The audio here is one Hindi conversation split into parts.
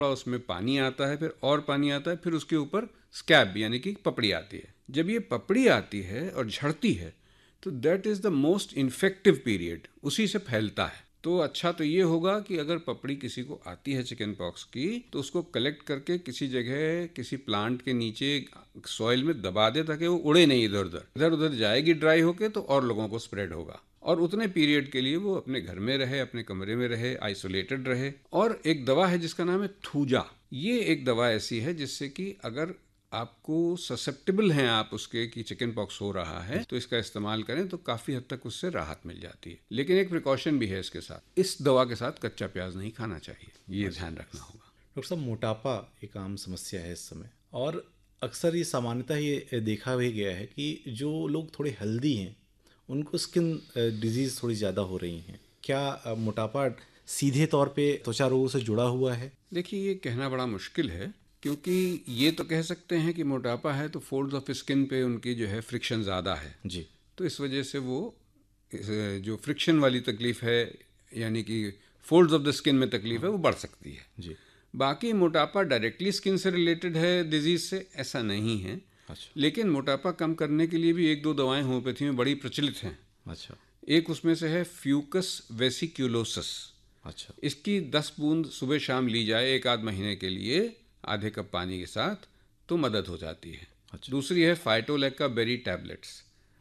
उसमें पानी आता है, फिर और पानी आता है, फिर उसके ऊपर स्कैब यानी कि पपड़ी आती है। जब ये पपड़ी आती है और झड़ती है तो that is the most infective period, उसी से फैलता है। तो अच्छा तो ये होगा कि अगर पपड़ी किसी को आती है चिकन पॉक्स की तो उसको कलेक्ट करके किसी जगह किसी प्लांट के नीचे सॉइल में दबा दे ताकि वो उड़े नहीं इधर उधर, इधर उधर जाएगी ड्राई होके तो और लोगों को स्प्रेड होगा। और उतने पीरियड के लिए वो अपने घर में रहे, अपने कमरे में रहे, आइसोलेटेड रहे। और एक दवा है जिसका नाम है थूजा। ये एक दवा ऐसी है जिससे कि अगर आपको ससेप्टेबल हैं आप उसके कि चिकन पॉक्स हो रहा है तो इसका इस्तेमाल करें तो काफ़ी हद तक उससे राहत मिल जाती है। लेकिन एक प्रिकॉशन भी है इसके साथ, इस दवा के साथ कच्चा प्याज नहीं खाना चाहिए, ये ध्यान रखना होगा। डॉक्टर साहब, मोटापा एक आम समस्या है इस समय, और अक्सर ये सामान्यतः ये देखा भी गया है कि जो लोग थोड़े हेल्दी हैं उनको स्किन डिजीज़ थोड़ी ज़्यादा हो रही हैं। क्या मोटापा सीधे तौर पे त्वचा रोगों से जुड़ा हुआ है? देखिए, ये कहना बड़ा मुश्किल है, क्योंकि ये तो कह सकते हैं कि मोटापा है तो फोल्ड्स ऑफ स्किन पे उनकी जो है फ्रिक्शन ज़्यादा है जी। तो इस वजह से वो जो फ्रिक्शन वाली तकलीफ़ है यानी कि फोल्ड्स ऑफ द स्किन में तकलीफ़ है वो बढ़ सकती है जी। बाकी मोटापा डायरेक्टली स्किन से रिलेटेड है डिजीज़ से, ऐसा नहीं है। अच्छा। लेकिन मोटापा कम करने के लिए भी एक दो दवाएं होम्योपैथी में बड़ी प्रचलित हैं। अच्छा। एक उसमें से है फ्यूकस वेसिक्यूलोसिस। अच्छा। इसकी 10 बूंद सुबह शाम ली जाए एक आध महीने के लिए आधे कप पानी के साथ तो मदद हो जाती है। अच्छा। दूसरी है फाइटोलैक का berry tablets,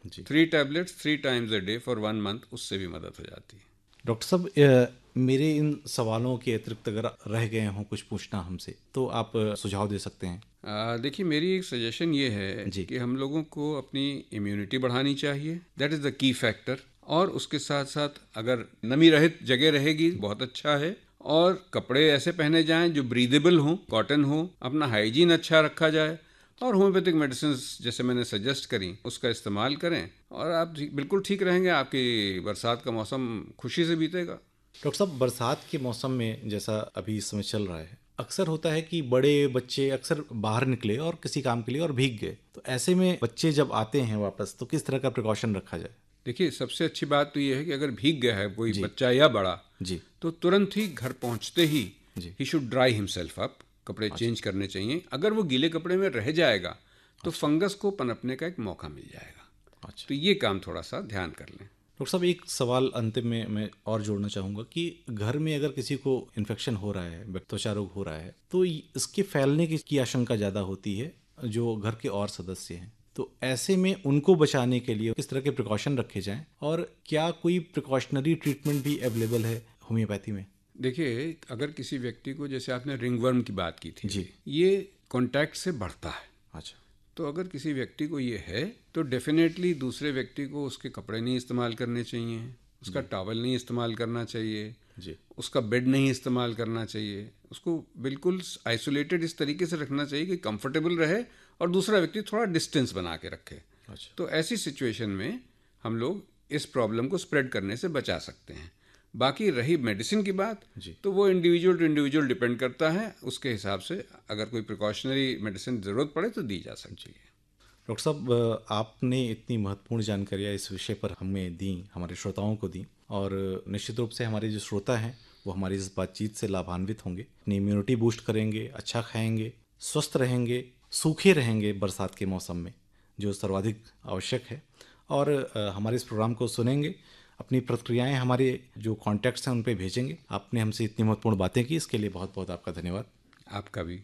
3 tablets 3 times a day for 1 month, उससे भी मदद हो जाती है। डॉक्टर साहब, मेरे इन सवालों के अतिरिक्त अगर रह गए हों कुछ पूछना हमसे तो आप सुझाव दे सकते हैं। देखिए, मेरी एक सजेशन ये है कि हम लोगों को अपनी इम्यूनिटी बढ़ानी चाहिए, that is the key factor. और उसके साथ साथ अगर नमी रहित जगह रहेगी बहुत अच्छा है, और कपड़े ऐसे पहने जाएं जो ब्रीदेबल हों, कॉटन हो, अपना हाइजीन अच्छा रखा जाए, और होम्योपैथिक मेडिसिन जैसे मैंने सजेस्ट करी उसका इस्तेमाल करें और आप बिल्कुल ठीक रहेंगे। आपकी बरसात का मौसम खुशी से बीतेगा। डॉक्टर साहब, बरसात के मौसम में जैसा अभी इस समय चल रहा है, अक्सर होता है कि बड़े बच्चे अक्सर बाहर निकले और किसी काम के लिए और भीग गए, तो ऐसे में बच्चे जब आते हैं वापस तो किस तरह का प्रिकॉशन रखा जाए? देखिए, सबसे अच्छी बात तो ये है कि अगर भीग गया है कोई बच्चा या बड़ा जी। तो तुरंत ही घर पहुंचते ही he should dry himself up, कपड़े चेंज करने चाहिए। अगर वो गीले कपड़े में रह जाएगा तो फंगस को पनपने का एक मौका मिल जाएगा। तो ये काम थोड़ा सा ध्यान कर लें। डॉक्टर साहब, एक सवाल अंतिम में मैं और जोड़ना चाहूँगा कि घर में अगर किसी को इन्फेक्शन हो रहा है, त्वचा रोग हो रहा है, तो इसके फैलने की आशंका ज़्यादा होती है जो घर के और सदस्य हैं, तो ऐसे में उनको बचाने के लिए किस तरह के प्रिकॉशन रखे जाएं, और क्या कोई प्रिकॉशनरी ट्रीटमेंट भी अवेलेबल है होम्योपैथी में? देखिए, अगर किसी व्यक्ति को, जैसे आपने रिंगवर्म की बात की थी जी, ये कॉन्टैक्ट से बढ़ता है। अच्छा। तो अगर किसी व्यक्ति को ये है तो डेफिनेटली दूसरे व्यक्ति को उसके कपड़े नहीं इस्तेमाल करने चाहिए, उसका टॉवल नहीं इस्तेमाल करना चाहिए जी, उसका बेड नहीं इस्तेमाल करना चाहिए, उसको बिल्कुल आइसोलेटेड इस तरीके से रखना चाहिए कि कंफर्टेबल रहे और दूसरा व्यक्ति थोड़ा डिस्टेंस बना के रखे। अच्छा। तो ऐसी सिचुएशन में हम लोग इस प्रॉब्लम को स्प्रेड करने से बचा सकते हैं। बाकी रही मेडिसिन की बात, तो वो इंडिविजुअल टू इंडिविजुअल डिपेंड करता है, उसके हिसाब से अगर कोई प्रिकॉशनरी मेडिसिन ज़रूरत पड़े तो दी जा सकती है। डॉक्टर साहब, आपने इतनी महत्वपूर्ण जानकारियाँ इस विषय पर हमें दी, हमारे श्रोताओं को दी, और निश्चित रूप से हमारे जो श्रोता हैं वो हमारी इस बातचीत से लाभान्वित होंगे, अपनी इम्यूनिटी बूस्ट करेंगे, अच्छा खाएंगे, स्वस्थ रहेंगे, सूखे रहेंगे बरसात के मौसम में जो सर्वाधिक आवश्यक है, और हमारे इस प्रोग्राम को सुनेंगे, अपनी प्रतिक्रियाएं हमारे जो कॉन्टैक्ट्स हैं उन पे भेजेंगे। आपने हमसे इतनी महत्वपूर्ण बातें की, इसके लिए बहुत बहुत आपका धन्यवाद। आपका भी।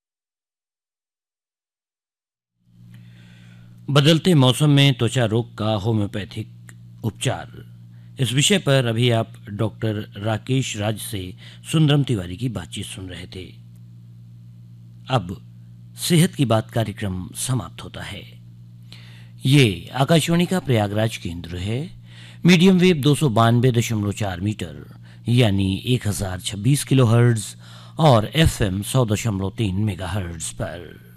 बदलते मौसम में त्वचा रोग का होम्योपैथिक उपचार, इस विषय पर अभी आप डॉक्टर राकेश राज से सुंदरम तिवारी की बातचीत सुन रहे थे। अब सेहत की बात कार्यक्रम समाप्त होता है। ये आकाशवाणी का प्रयागराज केंद्र है। मीडियम वेव 292.4 मीटर यानी 1026 किलोहर्ट्ज और FM 100.3 मेगाहर्ट्ज पर।